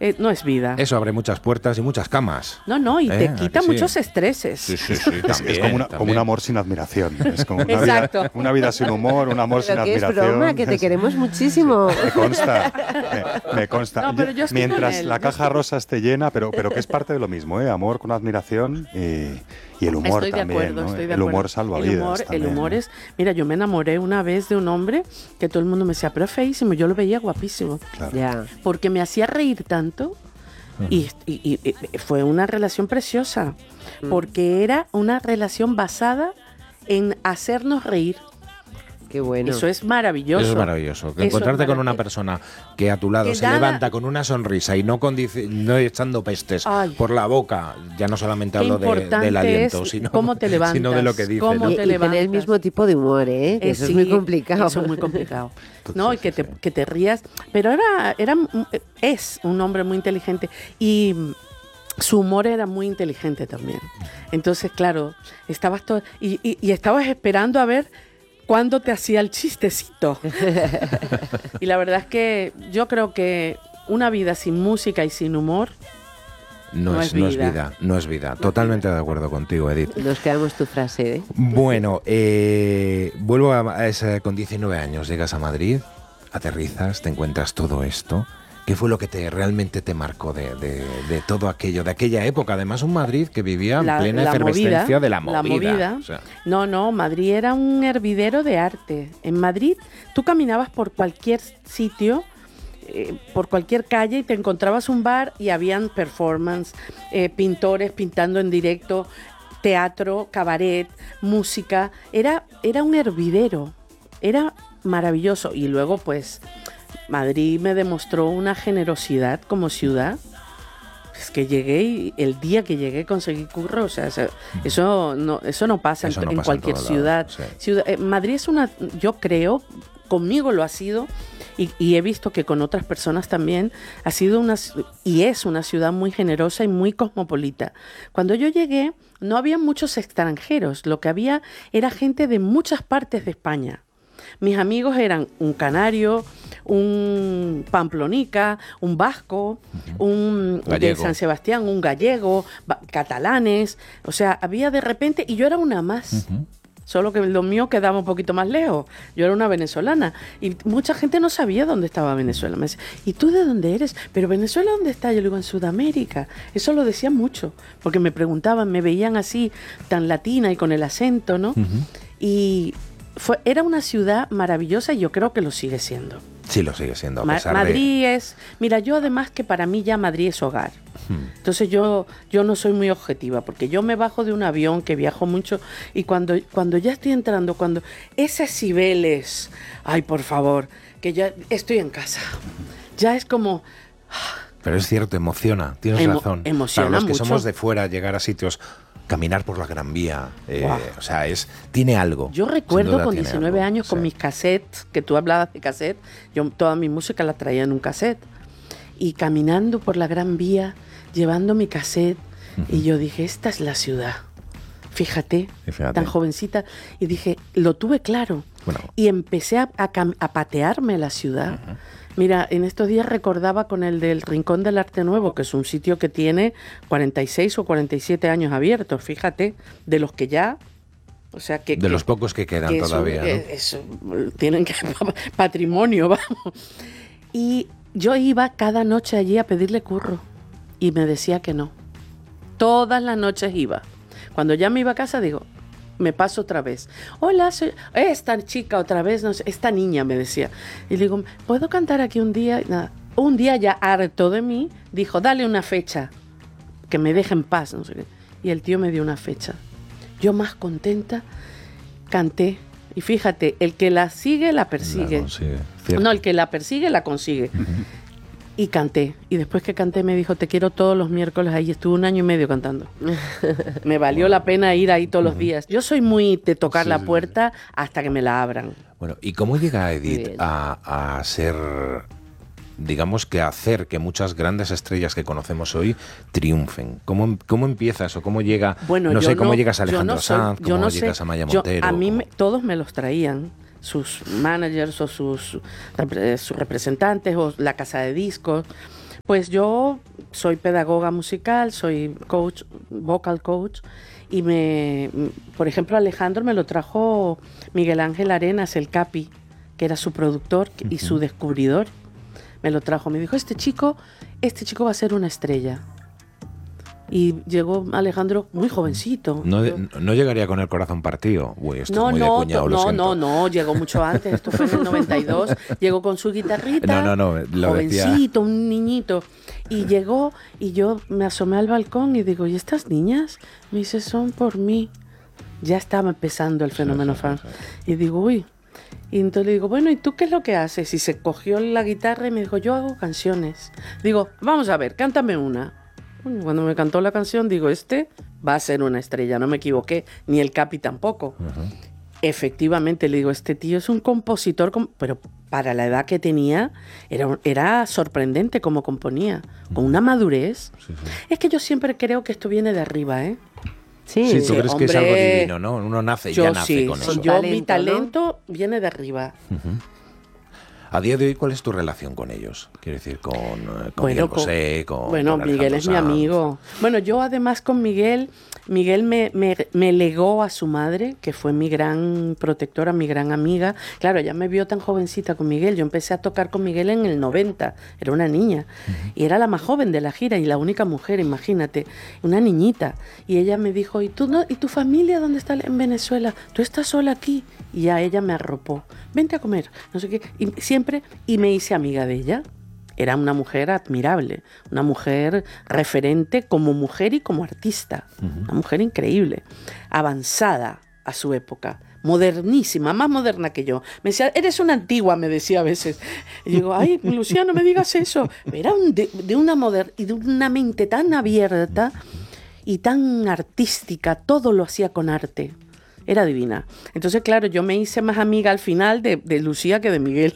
no es vida. Eso abre muchas puertas y muchas camas. No, y te quita muchos estreses. Sí, Es como un amor sin admiración. Es como una vida sin humor, un amor sin admiración. Es broma, que te queremos muchísimo. Me consta. No, pero yo Mientras la caja rosa esté llena, pero que es parte de lo mismo, amor con admiración y el humor también. El humor salva vidas. El humor es... Mira, yo me enamoré una vez de un hombre que todo el mundo me decía, pero es feísimo, yo lo veía guapísimo. Claro. Ya. Porque me hacía reír tanto y fue una relación preciosa, porque era una relación basada en hacernos reír. Qué bueno. Eso es maravilloso. Eso es maravilloso. Que encontrarte con una persona que a tu lado se levanta con una sonrisa y no echando pestes por la boca, ya no solamente hablo del aliento, sino, cómo te levantas, sino de lo que dice. Y tener el mismo tipo de humor, que eso es muy complicado. Eso es muy complicado. No, y que te rías. Pero es un hombre muy inteligente y su humor era muy inteligente también. Entonces, claro, estabas todo y estabas esperando a ver cuándo te hacía el chistecito. Y la verdad es que yo creo que una vida sin música y sin humor no es vida. Totalmente de acuerdo contigo, Edith. Nos quedamos tu frase, Bueno, vuelvo a esa, con 19 años llegas a Madrid, aterrizas, te encuentras todo esto. ¿Qué fue lo que realmente te marcó de todo aquello, de aquella época? Además, un Madrid que vivía en plena efervescencia de la movida. O sea. No, Madrid era un hervidero de arte. En Madrid tú caminabas por cualquier sitio, por cualquier calle y te encontrabas un bar y habían performance, pintores pintando en directo, teatro, cabaret, música. Era un hervidero, era maravilloso. Y luego pues Madrid me demostró una generosidad como ciudad. Es que llegué y el día que llegué conseguí curro, o sea, eso no pasa en cualquier ciudad. Sí. Madrid es yo creo, conmigo lo ha sido y he visto que con otras personas también ha sido es una ciudad muy generosa y muy cosmopolita. Cuando yo llegué no había muchos extranjeros, lo que había era gente de muchas partes de España. Mis amigos eran un canario, un pamplonica, un vasco, un de San Sebastián, un gallego, catalanes. O sea, había de repente, y yo era una más. Solo que lo mío quedaba un poquito más lejos. Yo era una venezolana y mucha gente no sabía dónde estaba Venezuela. Me decía, ¿y tú de dónde eres? ¿Pero Venezuela dónde está? Yo le digo, en Sudamérica. Eso lo decían mucho, porque me preguntaban, me veían así, tan latina y con el acento, ¿no? Y era una ciudad maravillosa y yo creo que lo sigue siendo. Sí, lo sigue siendo. Madrid es... Mira, yo además que para mí ya Madrid es hogar. Entonces yo no soy muy objetiva, porque yo me bajo de un avión, que viajo mucho, y cuando ya estoy entrando, cuando ese Cibeles, ay, por favor, que ya estoy en casa. Ya es como... Pero es cierto, emociona, tienes razón. Emociona para los que mucho. Somos de fuera, llegar a sitios... Caminar por la Gran Vía, o sea, tiene algo. Yo recuerdo con 19 años con mis cassettes, que tú hablabas de cassette, yo toda mi música la traía en un cassette, y caminando por la Gran Vía, llevando mi cassette, y yo dije, esta es la ciudad. Fíjate, tan jovencita, y dije, lo tuve claro, y empecé a patearme la ciudad. Mira, en estos días recordaba con el del Rincón del Arte Nuevo, que es un sitio que tiene 46 o 47 años abiertos, fíjate, de los que ya... O sea que de los pocos que quedan todavía, ¿no? Tienen que patrimonio, vamos. Y yo iba cada noche allí a pedirle curro y me decía que no. Todas las noches iba. Cuando ya me iba a casa digo, me paso otra vez. Hola, soy esta chica otra vez, no sé, esta niña me decía. Y le digo, ¿puedo cantar aquí un día? Nada. Un día ya harto de mí, dijo, dale una fecha, que me deje en paz, no sé qué. Y el tío me dio una fecha. Yo más contenta, canté. Y fíjate, el que la sigue, la persigue. La consigue, no, el que la persigue, la consigue. Y canté. Y después que canté me dijo, te quiero todos los miércoles ahí. Estuve 1 año y medio cantando. Me valió la pena ir ahí todos los días. Yo soy muy de tocar la puerta hasta que me la abran. Bueno, ¿y cómo llega Edith a ser, digamos, que hacer que muchas grandes estrellas que conocemos hoy triunfen? ¿Cómo empieza eso? ¿Cómo llega? Bueno, ¿Cómo llegas a Alejandro Sanz? ¿Cómo llegas a Maya Montero? A mí todos me los traían. Sus managers o sus representantes o la casa de discos, Pues yo soy pedagoga musical, soy coach, vocal coach, y por ejemplo, Alejandro me lo trajo Miguel Ángel Arenas, el Capi, que era su productor y su descubridor. Me lo trajo, me dijo, este chico va a ser una estrella. Y llegó Alejandro muy jovencito. No llegaría con el corazón partido. Uy, esto es muy de cuñado, lo siento. No, llegó mucho antes. Esto fue en el 92. Llegó con su guitarrita. No, lo jovencito, decía. un niñito. Y llegó y yo me asomé al balcón y digo, ¿y estas niñas? Me dice, son por mí. Ya estaba empezando el fenómeno fan. Y digo, uy. Y entonces le digo, bueno, ¿y tú qué es lo que haces? Y se cogió la guitarra y me dijo, yo hago canciones. Digo, vamos a ver, cántame una. Cuando me cantó la canción, digo, va a ser una estrella, no me equivoqué, ni el Capi tampoco. Efectivamente, le digo, este tío es un compositor, pero para la edad que tenía, era sorprendente cómo componía, con una madurez. Sí. Es que yo siempre creo que esto viene de arriba, ¿eh? Sí, tú crees que es algo divino, ¿no? Uno nace y ya nace con eso. Mi talento viene de arriba. A día de hoy, ¿cuál es tu relación con ellos? Quiero decir, con Miguel Bosé, con Miguel es mi amigo. Bueno, yo además con Miguel me legó a su madre, que fue mi gran protectora, mi gran amiga. Claro, ella me vio tan jovencita con Miguel. Yo empecé a tocar con Miguel en el 90, era una niña. Y era la más joven de la gira y la única mujer, imagínate, una niñita. Y ella me dijo, ¿y tu familia dónde está en Venezuela? ¿Tú estás sola aquí? Y ya ella me arropó. Vente a comer, no sé qué. Y me hice amiga de ella. Era una mujer admirable, una mujer referente como mujer y como artista. Una mujer increíble, avanzada a su época, modernísima, más moderna que yo. Me decía, eres una antigua, me decía a veces. Y digo, ay, Lucía, no me digas eso. Era de una mente tan abierta y tan artística, todo lo hacía con arte. Era divina. Entonces, claro, yo me hice más amiga al final de Lucía que de Miguel.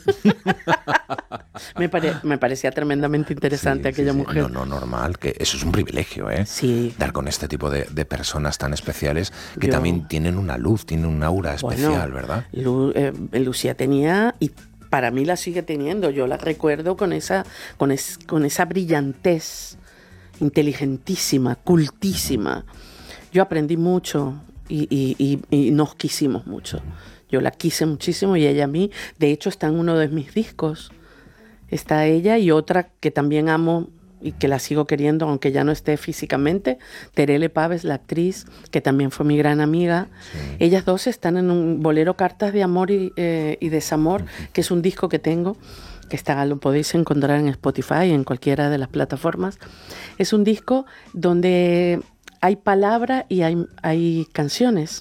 Me parecía tremendamente interesante aquella mujer. No, normal, que eso es un privilegio, ¿eh? Sí. Dar con este tipo de personas tan especiales que también tienen una luz, tienen un aura especial, ¿verdad? Lucía tenía, y para mí la sigue teniendo, yo la recuerdo con esa brillantez, inteligentísima, cultísima. Yo aprendí mucho. Y nos quisimos mucho. Yo la quise muchísimo y ella a mí. De hecho, está en uno de mis discos. Está ella y otra que también amo y que la sigo queriendo, aunque ya no esté físicamente, Terele Paves, la actriz, que también fue mi gran amiga. Sí. Ellas dos están en un bolero Cartas de Amor y Desamor, que es un disco que tengo, que lo podéis encontrar en Spotify, en cualquiera de las plataformas. Es un disco donde hay palabra y hay canciones.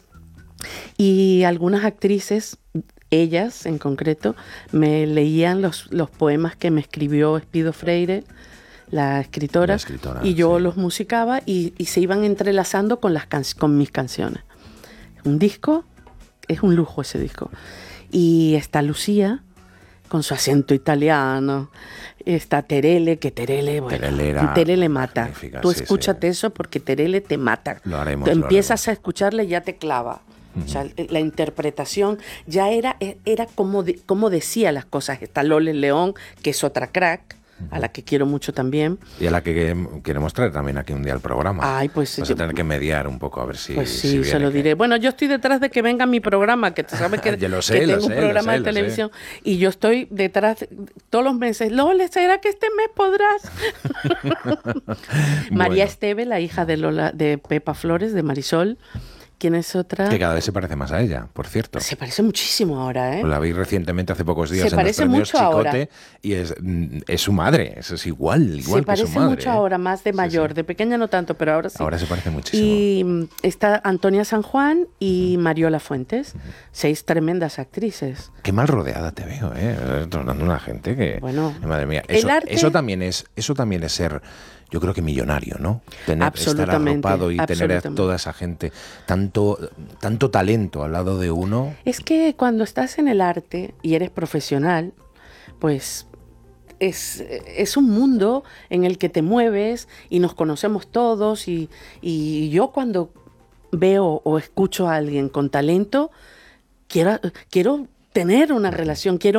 Y algunas actrices, ellas en concreto, me leían los poemas que me escribió Espido Freire, la escritora, y yo los musicaba y se iban entrelazando con mis canciones. Un disco, es un lujo ese disco. Y está Lucía, con su acento italiano. Está Terele, que Terele mata. Tú escúchate eso porque Terele te mata. Lo haremos. Tú empiezas a escucharle y ya te clava. O sea, la interpretación ya era como decía las cosas. Está Lole León, que es otra crack, a la que quiero mucho también. Y a la que queremos traer también aquí un día al programa. Ay, pues vas a tener que mediar un poco a ver si. Pues sí, se lo diré. Bueno, yo estoy detrás de que venga mi programa, que tú sabes que, tengo un programa de televisión. Y yo estoy detrás todos los meses. Lole, ¿será que este mes podrás? María Esteve, la hija de Pepa Flores, de Marisol. ¿Quién es otra? Que cada vez se parece más a ella, por cierto. Se parece muchísimo ahora, ¿eh? Pues la vi recientemente, hace pocos días, en los premios Chicote, ahora. Y es su madre, es igual que su madre. Se parece mucho ahora, más de mayor, de pequeña no tanto, pero ahora sí. Ahora se parece muchísimo. Y está Antonia San Juan y Mariola Fuentes, 6 tremendas actrices. Qué mal rodeada te veo, dando una gente que... Bueno, madre mía, eso también es ser... Yo creo que millonario, ¿no? Estar arropado y tener a toda esa gente, tanto talento al lado de uno. Es que cuando estás en el arte y eres profesional, pues es un mundo en el que te mueves y nos conocemos todos y yo cuando veo o escucho a alguien con talento, quiero tener una relación, quiero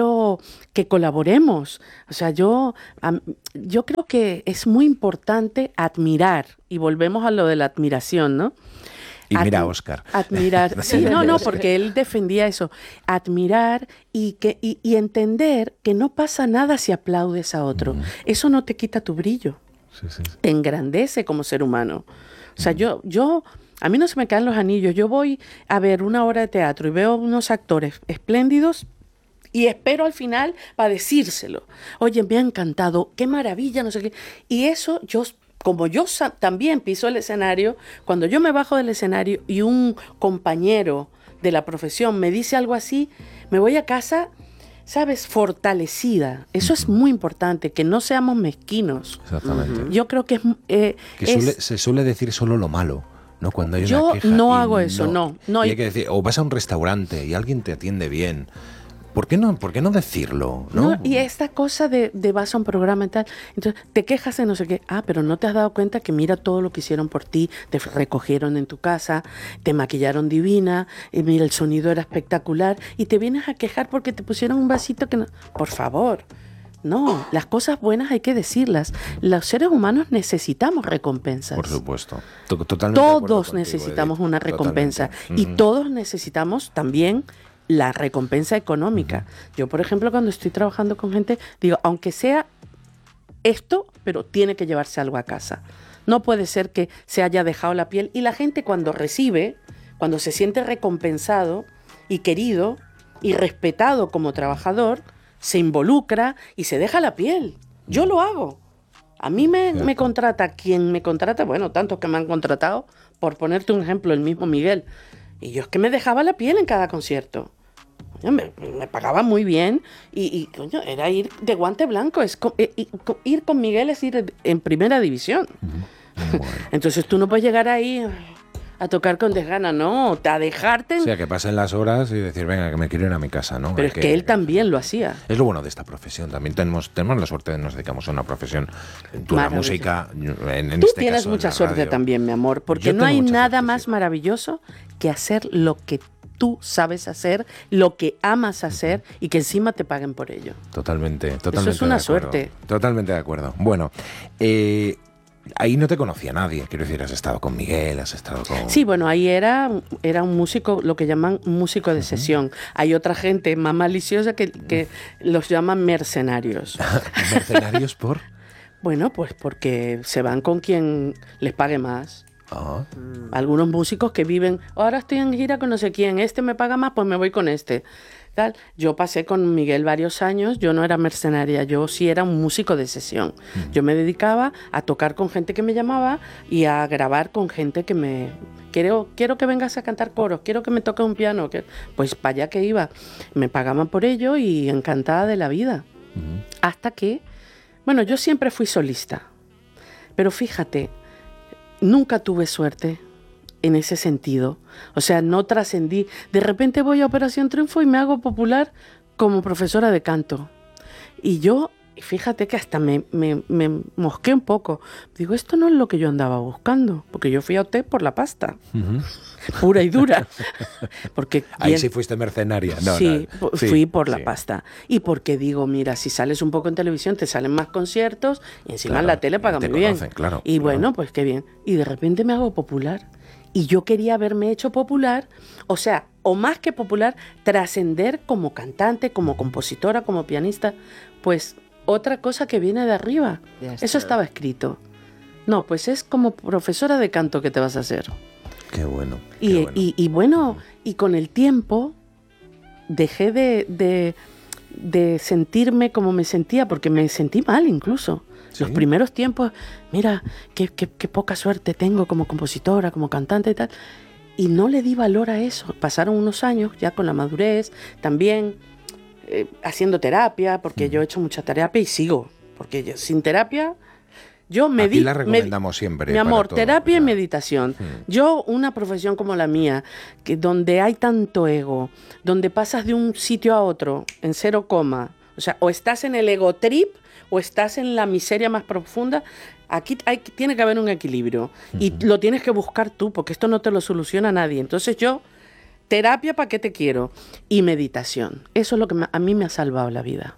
que colaboremos. O sea, yo creo que es muy importante admirar, y volvemos a lo de la admiración, ¿no? Y mira a Óscar. Admirar, sí, no, porque él defendía eso. Admirar y entender que no pasa nada si aplaudes a otro. Eso no te quita tu brillo. Sí. Te engrandece como ser humano. O sea, a mí no se me caen los anillos. Yo voy a ver una obra de teatro y veo unos actores espléndidos y espero al final para decírselo. Oye, me ha encantado, qué maravilla, no sé qué. Y eso, como yo también piso el escenario, cuando yo me bajo del escenario y un compañero de la profesión me dice algo así, me voy a casa, ¿sabes? Fortalecida. Eso es muy importante, que no seamos mezquinos. Exactamente. Yo creo que se suele decir solo lo malo. No, cuando hay yo una queja no hago eso, no. Y hay que decir, o vas a un restaurante y alguien te atiende bien. ¿Por qué no decirlo? ¿No? Y esta cosa de vas a un programa y tal, entonces te quejas de no sé qué, pero no te has dado cuenta que mira todo lo que hicieron por ti, te recogieron en tu casa, te maquillaron divina, y mira, el sonido era espectacular, y te vienes a quejar porque te pusieron un vasito que no... Por favor. No, las cosas buenas hay que decirlas. Los seres humanos necesitamos recompensas. Por supuesto. Totalmente. Todos necesitamos una recompensa. Y todos necesitamos también la recompensa económica. Yo, por ejemplo, cuando estoy trabajando con gente, digo, aunque sea esto, pero tiene que llevarse algo a casa. No puede ser que se haya dejado la piel. Y la gente cuando recibe, cuando se siente recompensado y querido y respetado como trabajador, se involucra y se deja la piel. Yo lo hago. A mí me contrata quien me contrata, bueno, tantos que me han contratado, por ponerte un ejemplo, el mismo Miguel. Y yo es que me dejaba la piel en cada concierto. Me pagaba muy bien y coño, era ir de guante blanco. Ir con Miguel es ir en primera división. Bueno. Entonces tú no puedes llegar ahí a tocar con desgana, no, a dejarte... O sea, que pasen las horas y decir, venga, que me quiero ir a mi casa, ¿no? Pero es que él también lo hacía. Es lo bueno de esta profesión, también tenemos la suerte de que nos dedicamos a una profesión, la música, en Tú este tienes caso, mucha suerte también, mi amor, porque no hay nada más maravilloso que hacer lo que tú sabes hacer, lo que amas hacer y que encima te paguen por ello. Totalmente. Eso es una suerte. Totalmente de acuerdo. Bueno, ahí no te conocía nadie, quiero decir, has estado con Miguel, has estado con... Sí, bueno, ahí era un músico, lo que llaman músico de sesión. Hay otra gente más maliciosa que los llaman mercenarios. ¿Mercenarios por? Bueno, pues porque se van con quien les pague más. Algunos músicos que viven, ahora estoy en gira con no sé quién, este me paga más, pues me voy con este. Tal. Yo pasé con Miguel varios años, yo no era mercenaria, yo sí era un músico de sesión. Yo me dedicaba a tocar con gente que me llamaba y a grabar con gente que me... Quiero que vengas a cantar coros, quiero que me toque un piano. Pues para allá que iba. Me pagaban por ello y encantada de la vida. Hasta que... Bueno, yo siempre fui solista. Pero fíjate, nunca tuve suerte en ese sentido. O sea, no trascendí. De repente voy a Operación Triunfo y me hago popular como profesora de canto. Y yo, fíjate que hasta me mosqué un poco. Digo, esto no es lo que yo andaba buscando, porque yo fui a OT por la pasta. Pura y dura. Porque ahí sí fuiste mercenaria. Fui por la pasta. Y porque digo, mira, si sales un poco en televisión, te salen más conciertos y encima en la tele pagan muy bien. Y bueno, pues qué bien. Y de repente me hago popular. Y yo quería haberme hecho popular, o sea, o más que popular, trascender como cantante, como compositora, como pianista. Pues otra cosa que viene de arriba. Eso estaba escrito. No, pues es como profesora de canto que te vas a hacer. Qué bueno. Y bueno, y con el tiempo dejé de sentirme como me sentía, porque me sentí mal incluso. ¿Sí? Los primeros tiempos, mira, qué poca suerte tengo como compositora, como cantante y tal. Y no le di valor a eso. Pasaron unos años ya con la madurez, también haciendo terapia, porque yo he hecho mucha terapia y sigo. Porque sin terapia... Aquí la recomendamos siempre. Mi amor, terapia y meditación. Yo, una profesión como la mía, donde hay tanto ego, donde pasas de un sitio a otro en 0, o sea, o estás en el ego trip o estás en la miseria más profunda, aquí tiene que haber un equilibrio y lo tienes que buscar tú, porque esto no te lo soluciona nadie. Entonces yo terapia, ¿para qué te quiero? Y meditación. Eso es lo que a mí me ha salvado la vida.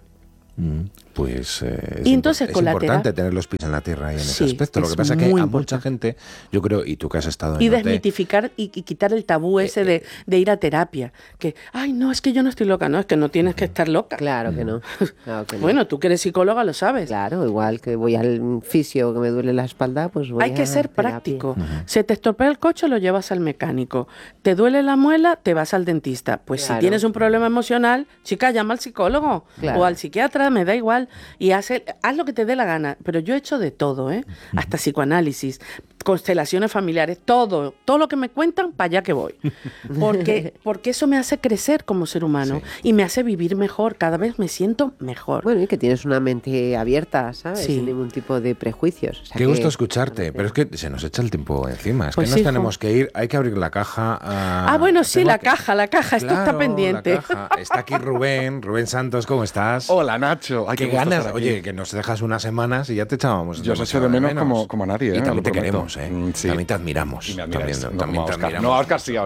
Pues y entonces, es con la importante tener los pies en la tierra ahí en ese aspecto. Lo que pasa es que a mucha gente, yo creo, y tú que has estado en y desmitificar y quitar el tabú ese de ir a terapia. Que, ay, no, es que yo no estoy loca. No, es que no tienes que estar loca. Claro que no. Claro que no. Bueno, tú que eres psicóloga lo sabes. Claro, igual que voy al fisio que me duele la espalda, pues voy Hay que ser práctico. Se te estropea el coche, lo llevas al mecánico. Te duele la muela, te vas al dentista. Pues si tienes un problema emocional, chica, llama al psicólogo o al psiquiatra, me da igual. Y haz lo que te dé la gana. Pero yo he hecho de todo, hasta psicoanálisis, constelaciones familiares, todo lo que me cuentan, para allá que voy. Porque eso me hace crecer como ser humano y me hace vivir mejor. Cada vez me siento mejor. Bueno, y que tienes una mente abierta, ¿sabes? Sin ningún tipo de prejuicios. O sea, qué gusto escucharte, pero es que se nos echa el tiempo encima. Es que nos tenemos que ir, hay que abrir la caja. Bueno, sí, la caja, esto está pendiente. La caja. Está aquí Rubén Santos, ¿cómo estás? Hola, Nacho. Qué ganas, oye, que nos dejas unas semanas y ya te echábamos. Yo os echo de menos como a nadie. Y también te queremos, sí. También te admiramos. Y me también te admiramos. No, a Óscar sí.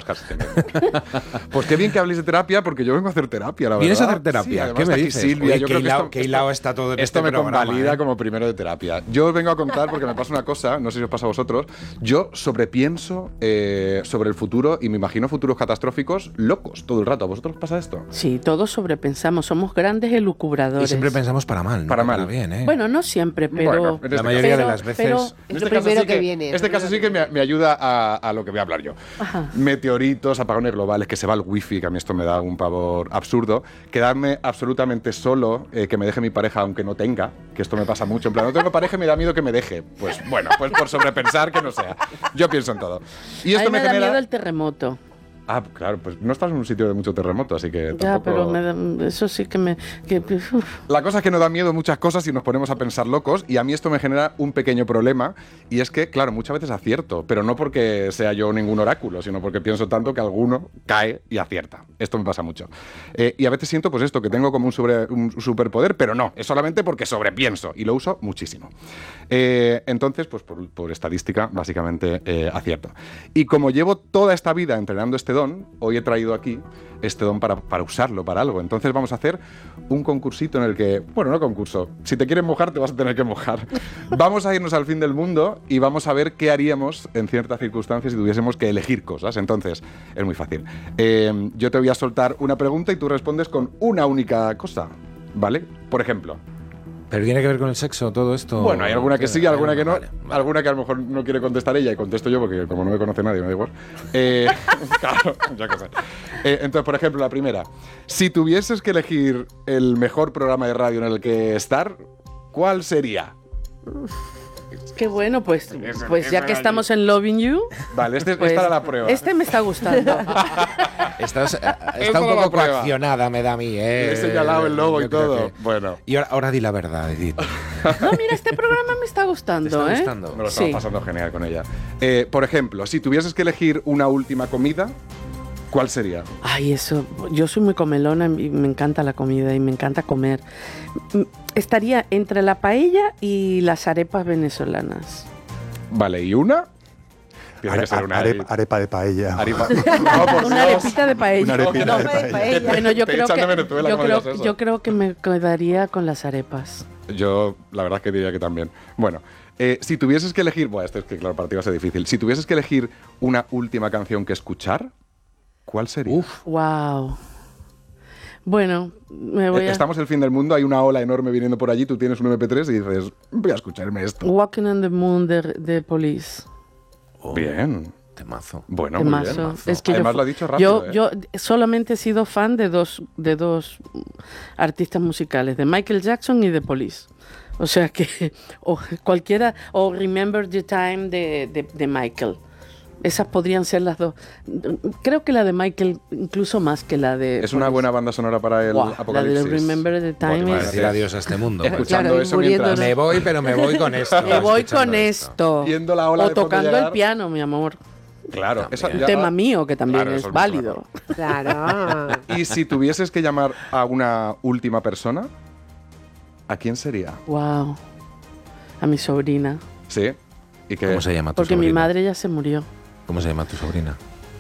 Pues qué bien que habléis de terapia, porque yo vengo a hacer terapia, la verdad. ¿Vienes a hacer terapia? Sí, ¿Qué me dices? Silvia, oye, yo creo que hilado está todo en esto este me programa, convalida como primero de terapia. Yo os vengo a contar porque me pasa una cosa, no sé si os pasa a vosotros, yo sobrepienso sobre el futuro y me imagino futuros catastróficos locos todo el rato. ¿A vosotros os pasa esto? Sí, todos sobrepensamos, somos grandes elucubradores. Y siempre pensamos para mal, para bien, ¿eh? Bueno, no siempre, pero la mayoría de las veces. Es lo primero que viene. Este caso sí que me ayuda a lo que voy a hablar yo. Ajá. Meteoritos, apagones globales, que se va el wifi, que a mí esto me da un pavor absurdo. Quedarme absolutamente solo, que me deje mi pareja aunque no tenga, que esto me pasa mucho. En plan, no tengo pareja y me da miedo que me deje. Pues bueno, pues por sobrepensar que no sea. Yo pienso en todo. Y esto me da genera miedo el terremoto. Claro, pues no estás en un sitio de mucho terremoto, así que ya, tampoco... pero eso sí que me... La cosa es que nos da miedo muchas cosas y nos ponemos a pensar locos, y a mí esto me genera un pequeño problema, y es que, claro, muchas veces acierto, pero no porque sea yo ningún oráculo, sino porque pienso tanto que alguno cae y acierta. Esto me pasa mucho. Y a veces siento, pues esto, que tengo como un superpoder, pero no, es solamente porque sobrepienso, y lo uso muchísimo. Entonces, pues por estadística, básicamente acierto. Y como llevo toda esta vida entrenando este don, hoy he traído aquí este don para usarlo para algo. Entonces vamos a hacer un concursito en el que, bueno, no concurso, si te quieres mojar te vas a tener que mojar. Vamos a irnos al fin del mundo y vamos a ver qué haríamos en ciertas circunstancias si tuviésemos que elegir cosas. Entonces, es muy fácil. Yo te voy a soltar una pregunta y tú respondes con una única cosa, ¿vale? Por ejemplo... ¿Pero tiene que ver con el sexo todo esto? Bueno, hay alguna que sí, alguna que no. Vale. Alguna que a lo mejor no quiere contestar ella y contesto yo porque como no me conoce nadie, me da igual. Claro, ya que sé. Entonces, por ejemplo, la primera. Si tuvieses que elegir el mejor programa de radio en el que estar, ¿cuál sería? Qué bueno, pues ya que estamos en Loving You... Vale, esta era la prueba. Este me está gustando. Está un poco coaccionada, me da a mí, He señalado el logo y todo. Bueno. Y ahora di la verdad, Edith. No, mira, este programa me está gustando, ¿Te está gustando? Me lo estaba pasando genial con ella. Por ejemplo, si tuvieses que elegir una última comida, ¿cuál sería? Ay, eso. Yo soy muy comelona y me encanta la comida y me encanta comer. Estaría entre la paella y las arepas venezolanas. Vale, ¿y una? Tiene que ser una arepa de paella. Una arepita de paella. Una arepita de paella. Bueno, yo creo que me quedaría con las arepas. Yo, la verdad es que diría que también. Bueno, si tuvieses que elegir... Bueno, esto es que, claro, para ti va a ser difícil. Si tuvieses que elegir una última canción que escuchar, ¿cuál sería? Wow. Bueno, me voy a... Estamos en el fin del mundo, hay una ola enorme viniendo por allí, tú tienes un MP3 y dices, voy a escucharme esto. Walking on the Moon de Police. Bien. Temazo. Bueno, temazo. Muy bien. Es que además lo ha dicho rápido. Yo solamente he sido fan de dos artistas musicales, de Michael Jackson y de Police. O sea que, o Remember the Time de Michael. Esas podrían ser las dos. Creo que la de Michael incluso más que la de... Es una buena banda sonora para el Apocalipsis. La de Remember the Time es... decir adiós a este mundo. Escuchando eso mientras... Me voy, pero me voy con esto. Me voy con esto. Viendo la ola o tocando el piano, mi amor. Claro. Un tema mío que también es válido. Claro. Y si tuvieses que llamar a una última persona, ¿a quién sería? Wow. A mi sobrina. Sí. ¿Y qué? ¿Cómo se llama tu Porque sobrina? Mi madre ya se murió. ¿Cómo se llama tu sobrina?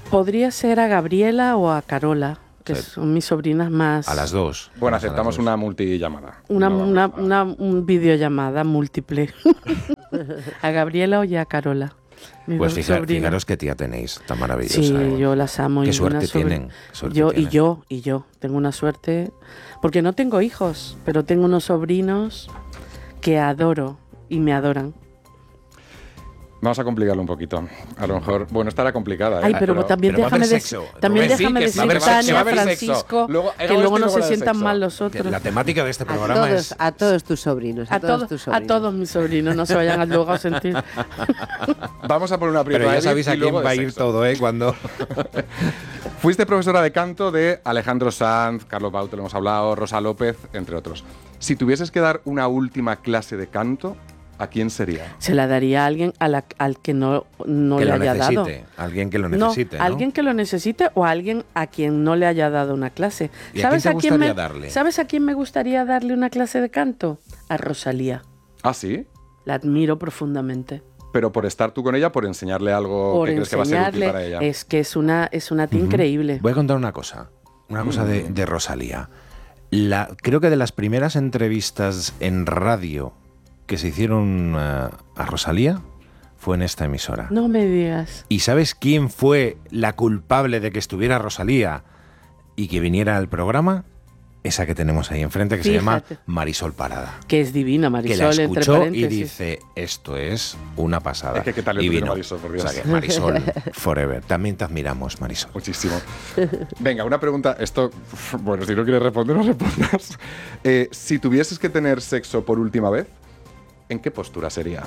Podría ser a Gabriela o a Carola, que Sí. son mis sobrinas más... A las dos. Bueno, Vamos a las aceptamos dos. una multillamada. Una No, videollamada múltiple. A Gabriela y a Carola. Mis Pues dos sobrinas. fijaros qué tía tenéis, tan maravillosa. Sí, ¿eh? yo las amo. Qué y suerte una sobr- tienen. Qué suerte Yo tienen. tengo una suerte, porque no tengo hijos, pero tengo unos sobrinos que adoro y me adoran. Vamos a complicarlo un poquito. A lo mejor, bueno, estará complicada. Ay, pero también pero va a déjame haber decir, sexo. también Rubén, sí, déjame que decir, va a haber sexo, Tania, va a haber sexo. Francisco, Luego, que luego luego no se hablar de sientan sexo. mal los Que otros. la temática de este programa es... A todos tus sobrinos. A todos tus sobrinos. a todos mis sobrinos, no se vayan luego a sentir. Vamos a poner una Pero ya sabéis a quién va a ir todo, ¿eh? Cuando... Fuiste profesora de canto de Alejandro Sanz, Carlos Baute, lo hemos hablado, Rosa López, entre otros. Si tuvieses que dar una última clase de canto, ¿a quién sería? Se la daría a alguien al que no que le lo haya dado. necesite. Alguien que lo necesite, ¿no? Alguien que lo necesite o alguien a quien no le haya dado una clase. ¿Y a quién te gustaría darle? ¿Sabes a quién me gustaría darle una clase de canto? A Rosalía. ¿Ah, sí? La admiro profundamente. Pero por estar tú con ella, por enseñarle algo Por que crees que va a ser útil enseñarle, para ella. es que es una tía increíble. Voy a contar una cosa de Rosalía. Creo que de las primeras entrevistas en radio que se hicieron a Rosalía fue en esta emisora. No me digas. ¿Y sabes quién fue la culpable de que estuviera Rosalía y que viniera al programa? Esa que tenemos ahí enfrente, que se llama Fíjate. Marisol Parada. Que es divina, Que Marisol, la entre escuchó y paréntesis. dice, esto es una pasada. Es que qué talento y tiene vino. Marisol, por Dios. O sea que Marisol, forever. También te admiramos, Marisol. Muchísimo. Venga, una pregunta. Esto, bueno, si no quieres responder, no respondas. Si tuvieses que tener sexo por última vez, ¿en qué postura sería?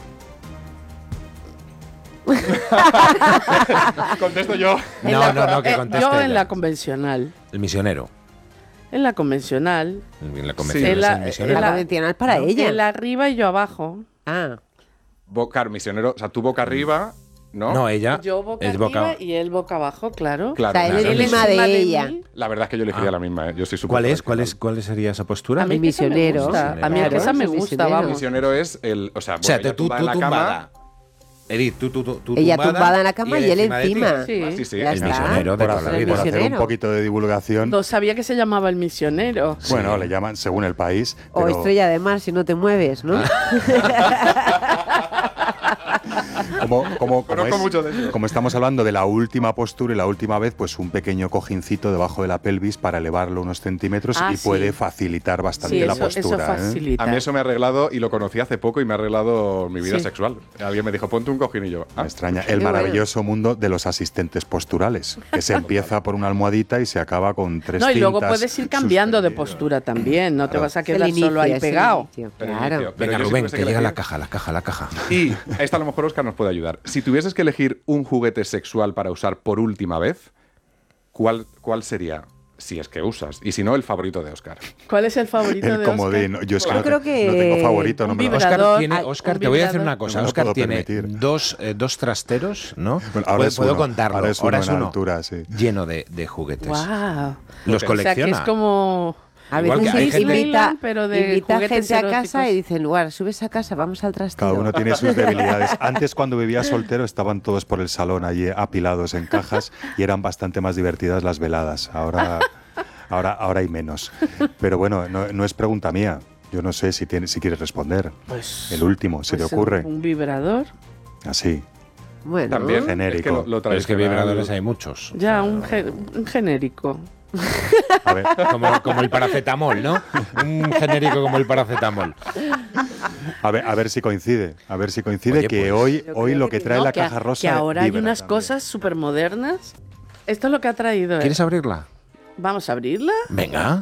Contesto yo. No, que conteste Yo en ella. la convencional. El misionero. En la convencional. En la Sí. convención En es la- el misionero. en La convencional para ella. Él arriba y yo abajo. Ah, Claro, misionero, o sea, tú boca arriba, ¿no? No, ella Yo boca es arriba y él boca abajo, claro. Claro, O sea, él claro. es encima de ella. mí. La verdad es que yo elegiría la misma, ¿eh? Yo soy súper ¿Cuál sería esa postura? A mí El que esa me misionero. gusta. A mí Claro, que esa me es el gusta, misionero. El vamos. misionero es el... O sea, O sea, ella tú tumbada en la tumbada. cama. Edith, tú ella tumbada en la cama y él de ti. encima. Sí. Ah, sí, sí. Ya El está. misionero de Por toda la hacer, vida. por hacer un Misionero. poquito de divulgación. No sabía que se llamaba el misionero. Bueno, le llaman según el país. O pero estrella de mar si no te mueves, ¿no? Conozco mucho de eso. como estamos hablando de la última postura y la última vez, pues un pequeño cojincito debajo de la pelvis para elevarlo unos centímetros Ah, y sí. puede facilitar bastante Sí, la eso postura. ¿eh? facilita. A mí eso me ha arreglado, y lo conocí hace poco, y me ha arreglado mi vida Sí. sexual. Alguien me dijo, ponte un cojín, y yo... Me ah, extraña. Qué El bueno. maravilloso mundo de los asistentes posturales, que se empieza por una almohadita y se acaba con tres No, y luego cintas puedes ir cambiando de suspendidas. postura también. No te vas a Es el quedar inicio, solo ahí es el pegado. inicio, El Claro. inicio. Pero Venga, yo si Rubén, tuviese que que llega elegir- la caja. Y esta a lo mejor Óscar nos puede ayudar. Si tuvieses que elegir un juguete sexual para usar por última vez, ¿cuál sería? Si es que usas. Y si no, el favorito de Óscar. ¿Cuál es el favorito El de comodín. Oscar? Yo es que Yo no, creo que no tengo favorito. un No me lo vibrador. Óscar, un te voy a decir vibrador. una cosa. No me lo Óscar puedo tiene permitir. dos trasteros, ¿no? Bueno, ahora es Puedo uno, contarlo. ahora es uno en altura, sí. Lleno de juguetes. Wow. Los O sea, que colecciona. es como... A Igual veces que hay gente- invita, pero de invita juguetes gente a casa eróticos. y dice, en lugar, subes a casa, vamos al trastero. Cada uno tiene sus debilidades. Antes, cuando vivía soltero, estaban todos por el salón allí apilados en cajas y eran bastante más divertidas las veladas. Ahora hay menos. Pero bueno, no es pregunta mía. Yo no sé si quieres responder. Pues, El último, ¿se te pues, ocurre? Un vibrador. Así. Bueno, También. Genérico. Es que lo Pero es que tradicional- vibradores hay muchos. Ya, un genérico. A ver, Como el paracetamol, ¿no? Un genérico como el paracetamol. a ver si coincide. A ver si coincide Oye, que pues, hoy lo que trae No, la que caja rosa que ahora hay vibra unas también. cosas súper modernas. Esto es lo que ha traído él. ¿Quieres abrirla? Vamos a abrirla. Venga.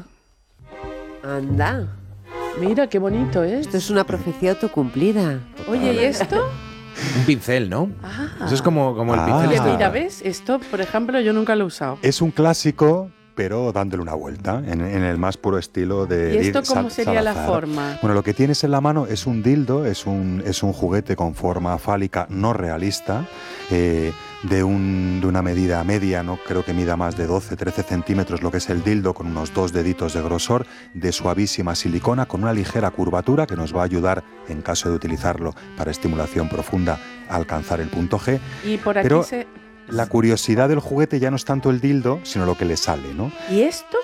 anda. Mira, qué bonito es. Esto es una profecía autocumplida. Oye, ¿y esto? Un pincel, ¿no? Ah. Eso es como el pincel. Oye, Ah. mira, ¿ves? Esto, por ejemplo, yo nunca lo he usado. Es un clásico, pero dándole una vuelta, en el más puro estilo de ¿Y esto Edith cómo sería la Salazar. forma? Bueno, lo que tienes en la mano es un dildo, es un juguete con forma fálica no realista, de una medida media, no creo que mida más de 12-13 centímetros lo que es el dildo, con unos 2 deditos de grosor, de suavísima silicona, con una ligera curvatura que nos va a ayudar, en caso de utilizarlo para estimulación profunda, a alcanzar el punto G. Y por aquí Pero- la curiosidad del juguete ya no es tanto el dildo, sino lo que le sale, ¿no? ¿Y esto?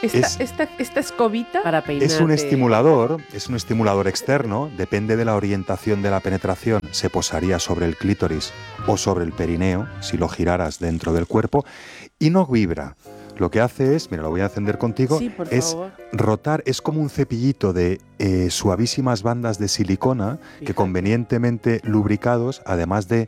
Esta escobita Para peinarte. Es un estimulador externo, depende de la orientación de la penetración, se posaría sobre el clítoris o sobre el perineo, si lo giraras dentro del cuerpo, y no vibra. Lo que hace es, mira, lo voy a encender contigo, Sí, por es favor. rotar, es como un cepillito de suavísimas bandas de silicona que Fíjate. convenientemente lubricados, además de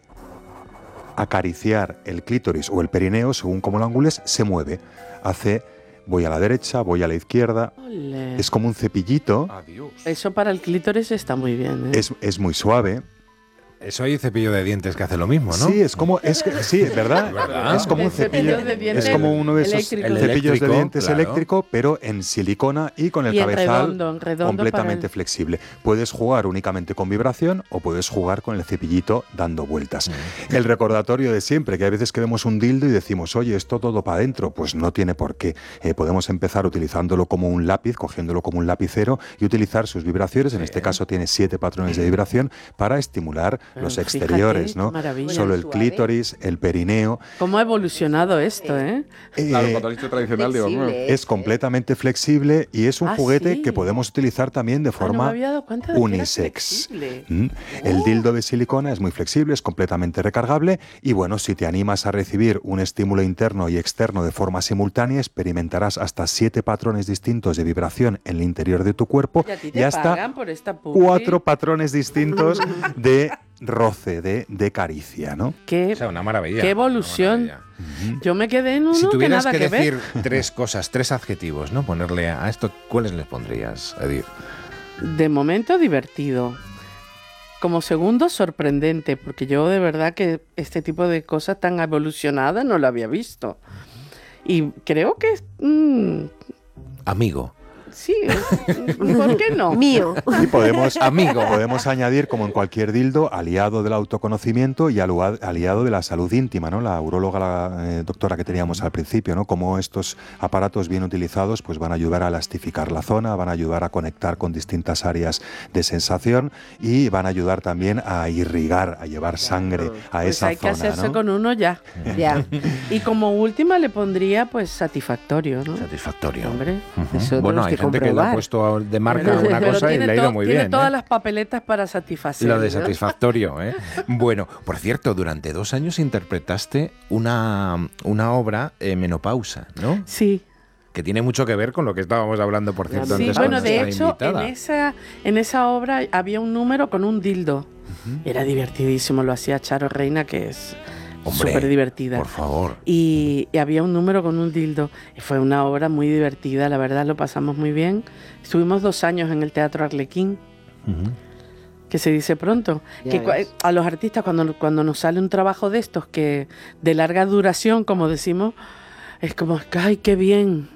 acariciar el clítoris o el perineo, según como lo angules, se mueve. Voy a la derecha, voy a la izquierda. Ole. Es como un cepillito, Adiós. Eso para el clítoris está muy bien, ¿eh? es muy suave. Eso hay cepillo de dientes que hace lo mismo, ¿no? Sí, sí, ¿verdad? ¿Verdad? Es como un El cepillo cepillo, de dientes es como uno de esos eléctrico. El cepillos de eléctrico, dientes claro. eléctrico, pero en silicona y con el Y en cabezal redondo completamente para el- flexible. Puedes jugar únicamente con vibración o puedes jugar con el cepillito dando vueltas. El recordatorio de siempre, que hay veces que vemos un dildo y decimos, oye, esto todo para adentro, pues no tiene por qué. Podemos empezar utilizándolo como un lápiz, cogiéndolo como un lapicero y utilizar sus vibraciones. En este caso tiene 7 patrones de vibración para estimular Pero los fíjate, exteriores, qué ¿no? maravilla. Solo el Suave. clítoris, el perineo. ¿Cómo ha evolucionado esto, eh? Claro, Eh, cuando has dicho tradicional, digo, Flexible, es completamente flexible y es un Ah, juguete sí. que podemos utilizar también de Ah, no forma me había dado cuenta de que era unisex. flexible. El dildo de silicona es muy flexible, es completamente recargable y bueno, si te animas a recibir un estímulo interno y externo de forma simultánea, experimentarás hasta 7 patrones distintos de vibración en el interior de tu cuerpo Y a ti y te hasta pagan por esta publi. 4 patrones distintos de roce, de caricia, ¿no? Qué, O sea, una maravilla. qué evolución. Una maravilla. Yo me quedé en uno Si que tuvieras nada que que ver. decir 3 cosas, 3 adjetivos, ¿no? Ponerle a esto, ¿cuáles les pondrías, Edith? De momento divertido. Como segundo, sorprendente, porque yo de verdad que este tipo de cosas tan evolucionadas no lo había visto. Y creo que Amigo. sí, ¿por qué no? Mío. Y podemos, Amigo. podemos añadir, como en cualquier dildo, aliado del autoconocimiento y aliado de la salud íntima, ¿no? La uróloga, la doctora que teníamos al principio, ¿no? Como estos aparatos bien utilizados pues van a ayudar a elastificar la zona, van a ayudar a conectar con distintas áreas de sensación y van a ayudar también a irrigar, a llevar sangre a Pues esa hay que zona, hacerse ¿no? con uno ya. Ya. Y como última le pondría pues satisfactorio, ¿no? Satisfactorio. Hombre. Ujú. Eso Bueno, tenemos hay que gente que le ha comprobar. puesto de marca Bueno, una pero cosa y tiene le ha ido todo- muy tiene bien. todas ¿eh? las papeletas para satisfacer. Lo de ¿no? satisfactorio, ¿eh? Bueno, por cierto, durante 2 años interpretaste una obra Menopausa, ¿no? Sí. Que tiene mucho que ver con lo que estábamos hablando, por cierto, Sí, antes bueno, con de nuestra hecho, invitada. en esa obra había un número con un dildo. Era divertidísimo, lo hacía Charo Reina, que es Hombre, súper divertida. Por favor. Y había un número con un dildo. Y fue una obra muy divertida, la verdad, lo pasamos muy bien. Estuvimos 2 años en el Teatro Arlequín, Ujú. que se dice pronto. Ya Que ves. a los artistas, cuando nos sale un trabajo de estos, que de larga duración, como decimos, es como, ¡ay, qué bien!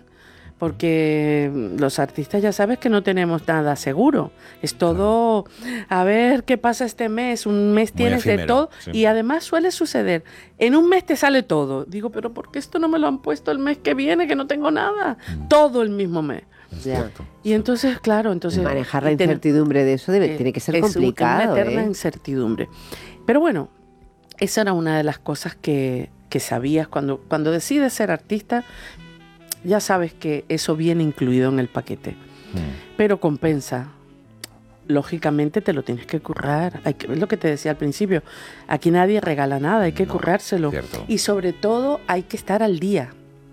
Porque los artistas ya sabes que no tenemos nada seguro. Es todo, a ver qué pasa este mes. Un mes Muy tienes de efímero, todo. sí. Y además suele suceder. En un mes te sale todo. Digo, pero ¿por qué esto no me lo han puesto el mes que viene, que no tengo nada? Todo el mismo mes. Es Ya. cierto. Y entonces, claro, entonces... Manejar la y ten- incertidumbre de eso tiene que ser es complicado. una eterna ¿eh? incertidumbre. Pero bueno, esa era una de las cosas que sabías cuando decides ser artista. Ya sabes que eso viene incluido en el paquete, pero compensa. Lógicamente te lo tienes que currar. Es lo que te decía al principio. Aquí nadie regala nada, hay que No, currárselo. cierto. Y sobre todo hay que estar al día.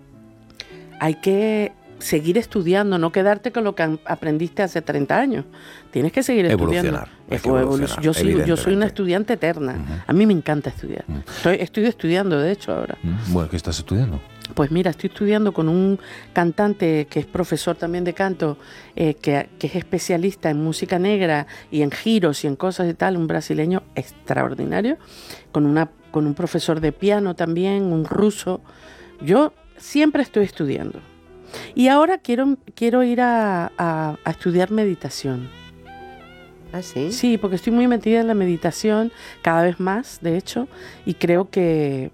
Hay que seguir estudiando, no quedarte con lo que aprendiste hace 30 años. Tienes que seguir estudiando. Evolucionar, hay que evolucionar, Yo soy una evidentemente. estudiante eterna. Ujú. A mí me encanta estudiar. Estoy estudiando, de hecho, ahora. Bueno, ¿qué estás estudiando? Pues mira, estoy estudiando con un cantante que es profesor también de canto, que es especialista en música negra y en giros y en cosas y tal, un brasileño extraordinario, con un profesor de piano también, un ruso. Yo siempre estoy estudiando. Y ahora quiero ir a estudiar meditación. ¿Ah, sí? Sí, porque estoy muy metida en la meditación, cada vez más, de hecho, y creo que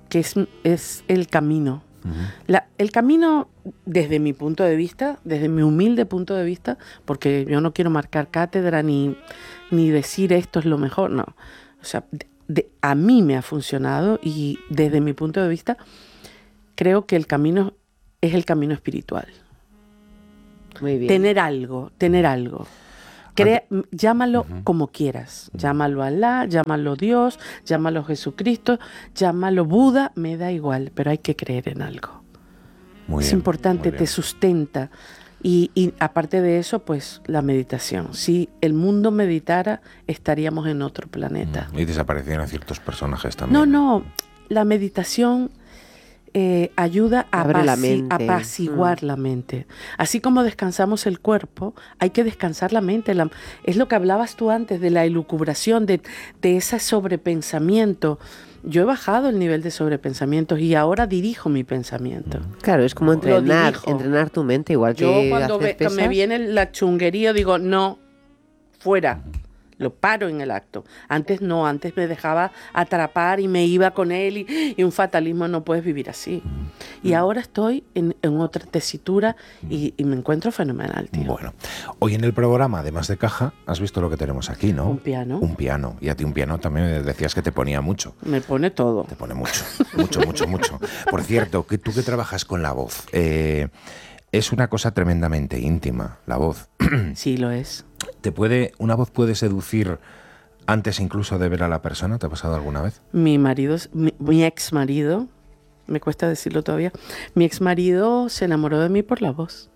es el camino. El camino, desde mi punto de vista, desde mi humilde punto de vista, porque yo no quiero marcar cátedra ni decir esto es lo mejor, no. O sea, a mí me ha funcionado y desde mi punto de vista creo que el camino es el camino espiritual. Muy bien. Tener algo. Llámalo como quieras. Llámalo Alá, llámalo Dios, llámalo Jesucristo, llámalo Buda, me da igual, pero hay que creer en algo. Muy Es bien, importante, muy te bien. sustenta. Y aparte de eso, pues la meditación. Si el mundo meditara, estaríamos en otro planeta. Y desaparecieron ciertos personajes también. No, la meditación ayuda a Abre la mente. apaciguar la mente. Así como descansamos el cuerpo, hay que descansar la mente. Es lo que hablabas tú antes de la elucubración, de ese sobrepensamiento. Yo he bajado el nivel de sobrepensamientos y ahora dirijo mi pensamiento. Claro, es como Lo entrenar dirijo. tu mente, igual Yo que cuando hacer que me pesas. viene la chunguería digo, no, fuera. Lo paro en el acto. Antes no, antes me dejaba atrapar y me iba con él y un fatalismo, no puedes vivir así. Y ahora estoy en otra tesitura y me encuentro fenomenal, tío. Bueno, hoy en el programa, además de caja, has visto lo que tenemos aquí, ¿no? Un piano. Un piano. Y a ti un piano también me decías que te ponía mucho. Me pone todo. Te pone mucho, mucho. Por cierto, que tú que trabajas con la voz, es una cosa tremendamente íntima, la voz. Sí, lo es. ¿Una voz puede seducir antes incluso de ver a la persona? ¿Te ha pasado alguna vez? Mi ex marido, me cuesta decirlo todavía, mi ex marido se enamoró de mí por la voz.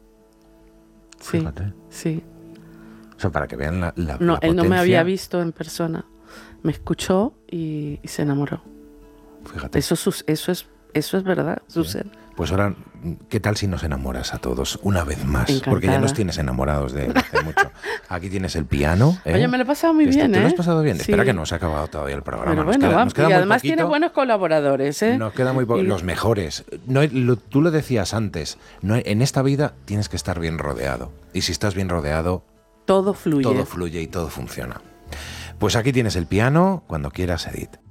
Sí, Fíjate. sí. O sea, para que vean la No, él no me potencia. había visto en persona. Me escuchó y se enamoró. Fíjate. Eso es verdad, sucede. Pues ahora, ¿qué tal si nos enamoras a todos una vez más? Encantada. Porque ya nos tienes enamorados de hace mucho. Aquí tienes el piano. Oye, me lo he pasado muy bien, ¿Te lo has ¿eh? pasado bien? Sí. Espera que no se ha acabado todavía el programa. Pero Nos bueno, queda- va. nos queda Y muy además poquito. tiene buenos colaboradores, ¿eh? Nos queda muy Y- los mejores. Tú lo decías antes, en esta vida tienes que estar bien rodeado. Y si estás bien rodeado, Todo fluye. todo fluye y todo funciona. Pues aquí tienes el piano, cuando quieras, Edith.